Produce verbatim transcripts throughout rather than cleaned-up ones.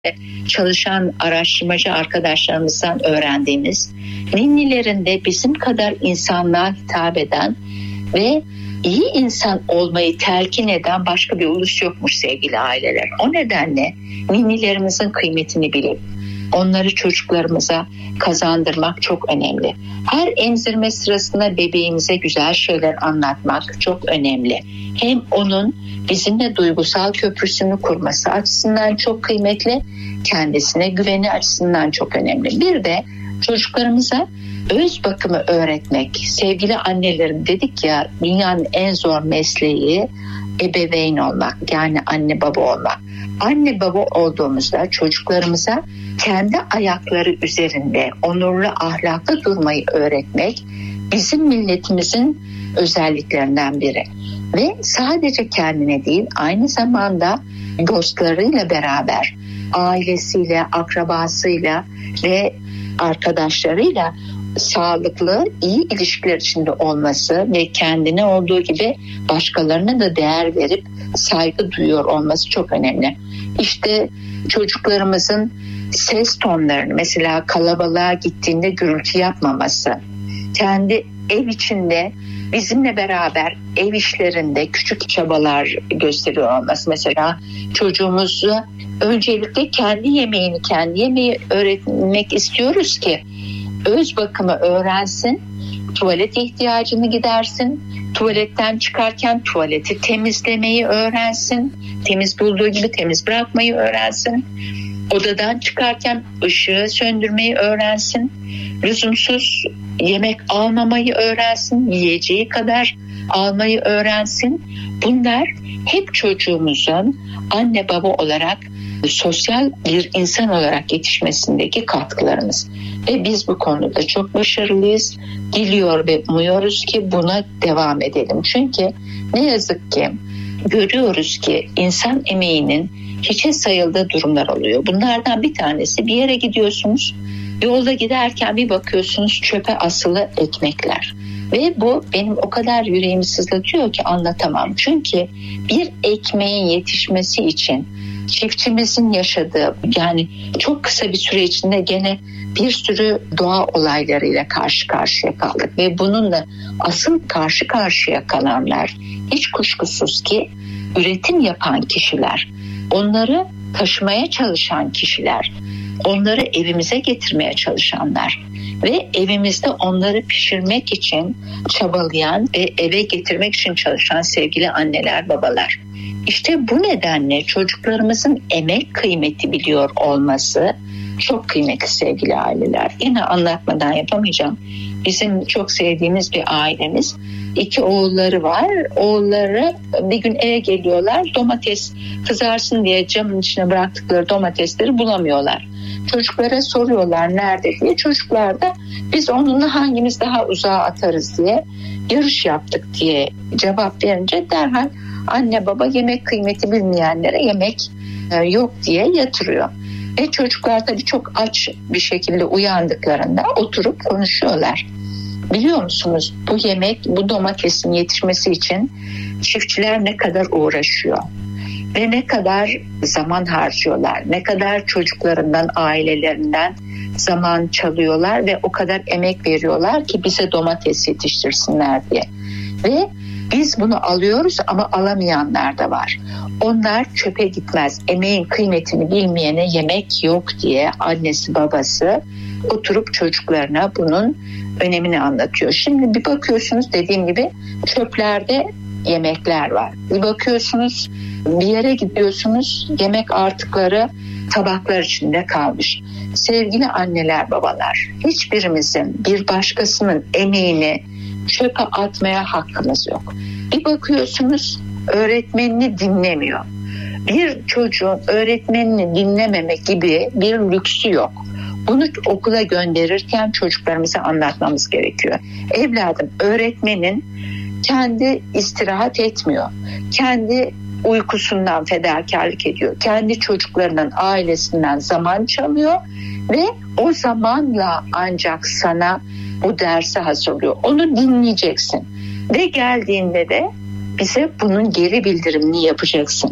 çalışan araştırmacı arkadaşlarımızdan öğrendiğimiz, ninnilerinde bizim kadar insanlığa hitap eden ve iyi insan olmayı telkin eden başka bir ulus yokmuş sevgili aileler. O nedenle ninnilerimizin kıymetini bilip onları çocuklarımıza kazandırmak çok önemli. Her emzirme sırasında bebeğimize güzel şeyler anlatmak çok önemli. Hem onun bizimle duygusal köprüsünü kurması açısından çok kıymetli, kendisine güveni açısından çok önemli. Bir de çocuklarımıza öz bakımı öğretmek. Sevgili annelerim, dedik ya, dünyanın en zor mesleği ebeveyn olmak, yani anne baba olmak. Anne baba olduğumuzda çocuklarımıza kendi ayakları üzerinde onurlu, ahlaklı durmayı öğretmek bizim milletimizin özelliklerinden biri. Ve sadece kendine değil, aynı zamanda dostlarıyla beraber, ailesiyle, akrabasıyla ve arkadaşlarıyla sağlıklı, iyi ilişkiler içinde olması ve kendine olduğu gibi başkalarına da değer verip saygı duyuyor olması çok önemli. İşte çocuklarımızın ses tonlarını, mesela kalabalığa gittiğinde gürültü yapmaması, kendi ev içinde bizimle beraber ev işlerinde küçük çabalar gösteriyor olması. Mesela çocuğumuzu öncelikle kendi yemeğini kendi yemeği öğretmek istiyoruz ki öz bakımı öğrensin, tuvalet ihtiyacını gidersin, tuvaletten çıkarken tuvaleti temizlemeyi öğrensin, temiz bulduğu gibi temiz bırakmayı öğrensin, odadan çıkarken ışığı söndürmeyi öğrensin, lüzumsuz yemek almamayı öğrensin, yiyeceği kadar almayı öğrensin. Bunlar hep çocuğumuzun anne baba olarak sosyal bir insan olarak yetişmesindeki katkılarımız. Ve biz bu konuda çok başarılıyız. Diliyor ve umuyoruz ki buna devam edelim. Çünkü ne yazık ki görüyoruz ki insan emeğinin hiçe sayıldığı durumlar oluyor. Bunlardan bir tanesi, bir yere gidiyorsunuz, yolda giderken bir bakıyorsunuz çöpe asılı ekmekler. Ve bu benim o kadar yüreğimi sızlatıyor ki anlatamam. Çünkü bir ekmeğin yetişmesi için çiftçimizin yaşadığı, yani çok kısa bir süre içinde gene bir sürü doğa olaylarıyla karşı karşıya kaldık. Ve bununla asıl karşı karşıya kalanlar hiç kuşkusuz ki üretim yapan kişiler, onları taşımaya çalışan kişiler, onları evimize getirmeye çalışanlar ve evimizde onları pişirmek için çabalayan ve eve getirmek için çalışan sevgili anneler, babalar. İşte bu nedenle çocuklarımızın emek kıymeti biliyor olması çok kıymetli sevgili aileler. Yine anlatmadan yapamayacağım. Bizim çok sevdiğimiz bir ailemiz, iki oğulları var. Oğulları bir gün eve geliyorlar, domates kızarsın diye camın içine bıraktıkları domatesleri bulamıyorlar. Çocuklara soruyorlar nerede diye. Çocuklar da biz onunla hangimiz daha uzağa atarız diye yarış yaptık diye cevap verince derhal anne baba yemek kıymeti bilmeyenlere yemek yok diye yatırıyor. Ve çocuklar tabii çok aç bir şekilde uyandıklarında oturup konuşuyorlar. Biliyor musunuz, bu yemek, bu domatesin yetişmesi için çiftçiler ne kadar uğraşıyor ve ne kadar zaman harcıyorlar, ne kadar çocuklarından, ailelerinden zaman çalıyorlar ve o kadar emek veriyorlar ki bize domates yetiştirsinler diye. Ve biz bunu alıyoruz ama alamayanlar da var. Onlar çöpe gitmez. Emeğin kıymetini bilmeyene yemek yok diye annesi babası oturup çocuklarına bunun önemini anlatıyor. Şimdi bir bakıyorsunuz, dediğim gibi çöplerde yemekler var. Bir bakıyorsunuz, bir yere gidiyorsunuz, yemek artıkları tabaklar içinde kalmış. Sevgili anneler, babalar, hiçbirimizin bir başkasının emeğini çöpe atmaya hakkımız yok. Bir bakıyorsunuz öğretmenini dinlemiyor. Bir çocuğun öğretmenini dinlememe gibi bir lüksü yok. Bunu okula gönderirken çocuklarımıza anlatmamız gerekiyor. Evladım, öğretmenin kendi istirahat etmiyor. Kendi uykusundan fedakarlık ediyor. Kendi çocuklarının, ailesinden zaman çalıyor ve o zamanla ancak sana bu dersi hazırlıyor. Onu dinleyeceksin ve geldiğinde de bize bunun geri bildirimini yapacaksın.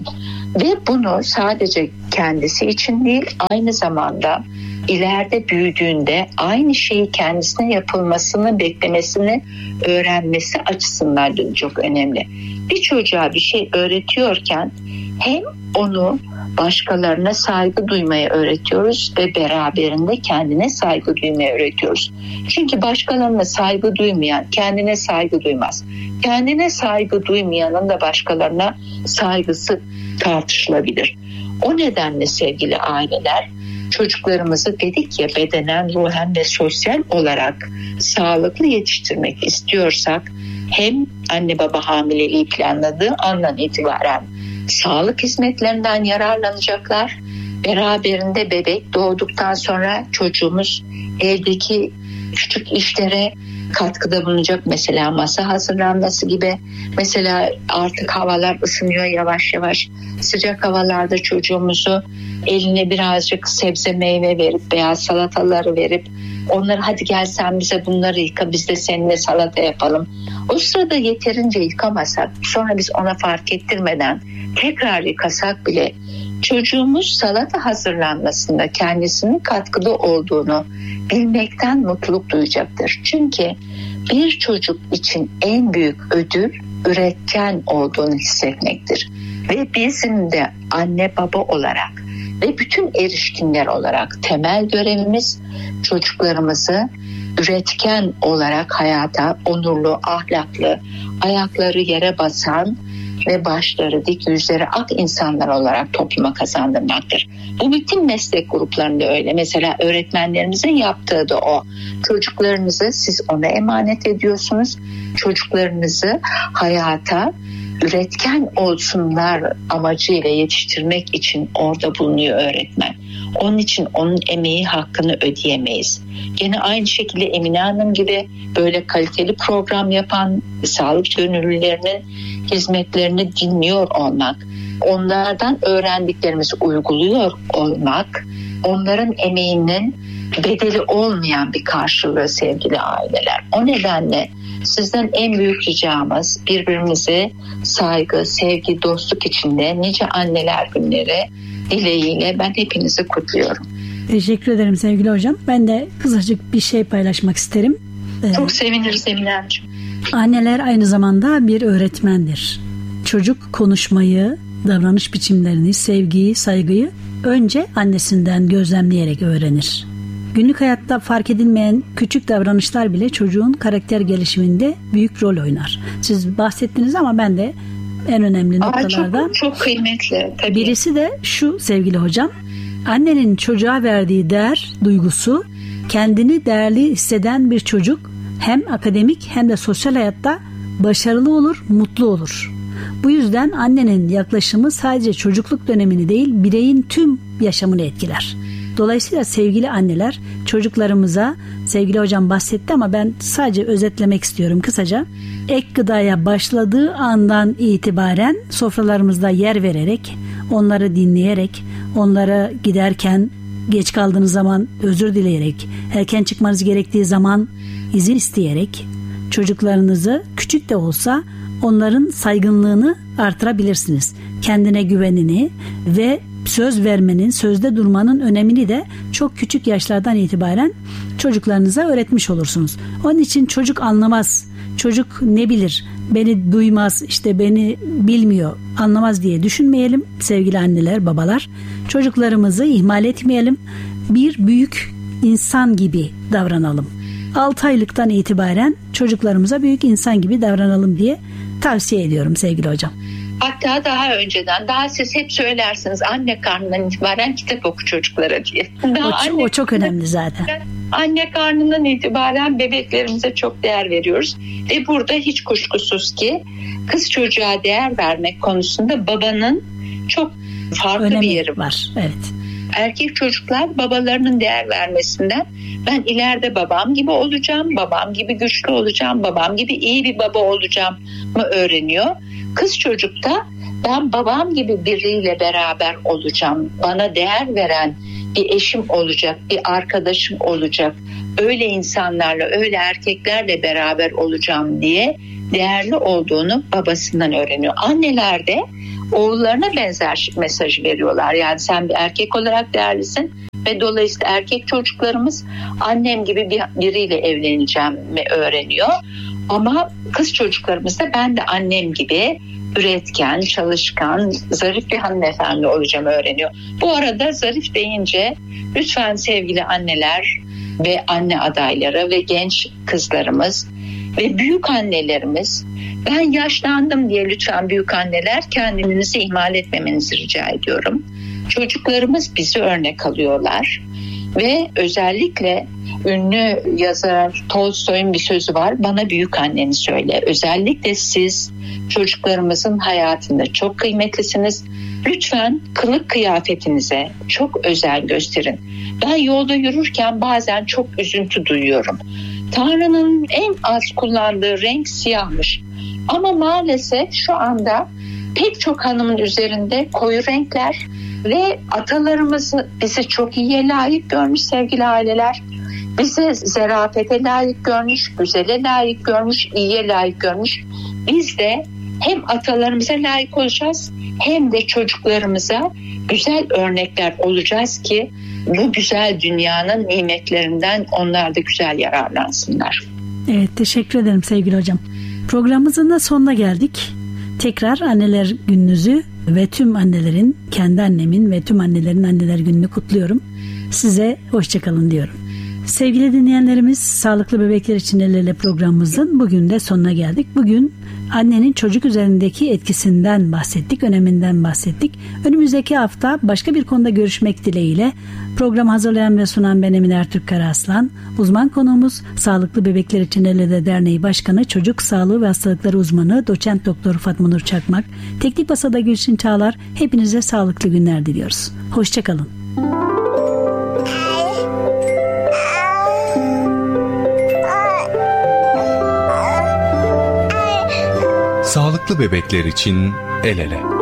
Ve bunu sadece kendisi için değil, aynı zamanda ileride büyüdüğünde aynı şeyi kendisine yapılmasını beklemesini öğrenmesi açısından da çok önemli. Bir çocuğa bir şey öğretiyorken hem onu başkalarına saygı duymayı öğretiyoruz ve beraberinde kendine saygı duymayı öğretiyoruz. Çünkü başkalarına saygı duymayan kendine saygı duymaz. Kendine saygı duymayanın da başkalarına saygısı tartışılabilir. O nedenle sevgili aileler, çocuklarımızı dedik ya bedenen, ruhen ve sosyal olarak sağlıklı yetiştirmek istiyorsak hem anne baba hamileliği planladığı andan itibaren sağlık hizmetlerinden yararlanacaklar. Beraberinde bebek doğduktan sonra çocuğumuz evdeki küçük işlere katkıda bulunacak. Mesela masa hazırlanması gibi. Mesela artık havalar ısınıyor yavaş yavaş. Sıcak havalarda çocuğumuzu eline birazcık sebze meyve verip beyaz salataları verip onları hadi gel sen bize bunları yıka, biz de seninle salata yapalım. O sırada yeterince yıkamasak, sonra biz ona fark ettirmeden tekrar yıkasak bile çocuğumuz salata hazırlanmasında kendisinin katkıda olduğunu bilmekten mutluluk duyacaktır. Çünkü bir çocuk için en büyük ödül üretken olduğunu hissetmektir. Ve bizim de anne baba olarak ve bütün erişkinler olarak temel görevimiz çocuklarımızı üretken olarak hayata onurlu, ahlaklı, ayakları yere basan ve başları dik, yüzleri ak insanlar olarak topluma kazandırmaktır. Bu bütün meslek gruplarında öyle. Mesela öğretmenlerimizin yaptığı da o. Çocuklarınızı siz ona emanet ediyorsunuz. Çocuklarınızı hayata üretken olsunlar amacıyla yetiştirmek için orada bulunuyor öğretmen. Onun için onun emeği hakkını ödeyemeyiz. Yine aynı şekilde Emine Hanım gibi böyle kaliteli program yapan sağlık gönüllülerinin hizmetlerini dinliyor olmak, onlardan öğrendiklerimizi uyguluyor olmak, onların emeğinin bedeli olmayan bir karşılığı sevgili aileler. O nedenle sizden en büyük ricamız birbirimize saygı, sevgi, dostluk içinde nice anneler günleri dileğiyle ben hepinizi kutluyorum. Teşekkür ederim sevgili hocam. Ben de kısacık bir şey paylaşmak isterim. Çok ee, seviniriz Emine'ciğim. Anneler aynı zamanda bir öğretmendir. Çocuk konuşmayı, davranış biçimlerini, sevgiyi, saygıyı önce annesinden gözlemleyerek öğrenir. Günlük hayatta fark edilmeyen küçük davranışlar bile çocuğun karakter gelişiminde büyük rol oynar. Siz bahsettiniz ama ben de en önemli noktalardan çok, çok kıymetli. Tabii. Birisi de şu sevgili hocam. Annenin çocuğa verdiği değer duygusu, kendini değerli hisseden bir çocuk hem akademik hem de sosyal hayatta başarılı olur, mutlu olur. Bu yüzden annenin yaklaşımı sadece çocukluk dönemini değil, bireyin tüm yaşamını etkiler. Dolayısıyla sevgili anneler, çocuklarımıza, sevgili hocam bahsetti ama ben sadece özetlemek istiyorum kısaca. Ek gıdaya başladığı andan itibaren sofralarımızda yer vererek, onları dinleyerek, onlara giderken geç kaldığınız zaman özür dileyerek, erken çıkmanız gerektiği zaman izin isteyerek, çocuklarınızı küçük de olsa onların saygınlığını artırabilirsiniz. Kendine güvenini ve söz vermenin, sözde durmanın önemini de çok küçük yaşlardan itibaren çocuklarınıza öğretmiş olursunuz. Onun için çocuk anlamaz, çocuk ne bilir, beni duymaz, işte beni bilmiyor, anlamaz diye düşünmeyelim sevgili anneler, babalar. Çocuklarımızı ihmal etmeyelim, bir büyük insan gibi davranalım. altı aylıktan itibaren çocuklarımıza büyük insan gibi davranalım diye tavsiye ediyorum sevgili hocam. Hatta daha önceden, daha siz hep söylersiniz anne karnından itibaren kitap oku çocuklara diye. Daha o, anne, o çok önemli zaten. Anne karnından itibaren bebeklerimize çok değer veriyoruz. Ve burada hiç kuşkusuz ki kız çocuğa değer vermek konusunda babanın çok farklı önemi bir yeri var. Evet. Erkek çocuklar babalarının değer vermesinden ben ileride babam gibi olacağım, babam gibi güçlü olacağım, babam gibi iyi bir baba olacağım mı öğreniyor. Kız çocukta ben babam gibi biriyle beraber olacağım, bana değer veren bir eşim olacak, bir arkadaşım olacak, öyle insanlarla, öyle erkeklerle beraber olacağım diye değerli olduğunu babasından öğreniyor. Anneler de oğullarına benzer mesajı veriyorlar. Yani sen bir erkek olarak değerlisin ve dolayısıyla erkek çocuklarımız annem gibi bir, biriyle evleneceğimi öğreniyor. Ama kız çocuklarımız da ben de annem gibi üretken, çalışkan, zarif bir hanımefendi olacağımı öğreniyor. Bu arada zarif deyince lütfen sevgili anneler ve anne adayları ve genç kızlarımız ve büyük annelerimiz, ben yaşlandım diye lütfen büyük anneler kendinizi ihmal etmemenizi rica ediyorum. Çocuklarımız bizi örnek alıyorlar ve özellikle ünlü yazar Tolstoy'un bir sözü var. Bana büyük anneni söyle. Özellikle siz çocuklarımızın hayatında çok kıymetlisiniz. Lütfen kılık kıyafetinize çok özen gösterin. Ben yolda yürürken bazen çok üzüntü duyuyorum. Tanrı'nın en az kullandığı renk siyahmış. Ama maalesef şu anda pek çok hanımın üzerinde koyu renkler ve atalarımız bizi çok iyiye layık görmüş sevgili aileler. Bizi zarafete layık görmüş, güzele layık görmüş, iyiye layık görmüş. Biz de hem atalarımıza layık olacağız hem de çocuklarımıza güzel örnekler olacağız ki bu güzel dünyanın nimetlerinden onlar da güzel yararlansınlar. Evet, teşekkür ederim sevgili hocam. Programımızın da sonuna geldik. Tekrar anneler gününüzü ve tüm annelerin, kendi annemin ve tüm annelerin anneler gününü kutluyorum. Size hoşçakalın diyorum. Sevgili dinleyenlerimiz, Sağlıklı Bebekler için El Ele programımızın bugün de sonuna geldik. Bugün annenin çocuk üzerindeki etkisinden bahsettik, öneminden bahsettik. Önümüzdeki hafta başka bir konuda görüşmek dileğiyle programı hazırlayan ve sunan ben Emine Ertürk Karaaslan. Uzman konuğumuz Sağlıklı Bebekler için El Ele Derneği Başkanı, Çocuk Sağlığı ve Hastalıkları Uzmanı Doçent Doktor Fatma Nur Çakmak. Teknik Masada Gülşin Çağlar. Hepinize sağlıklı günler diliyoruz. Hoşçakalın. Sağlıklı bebekler için el ele.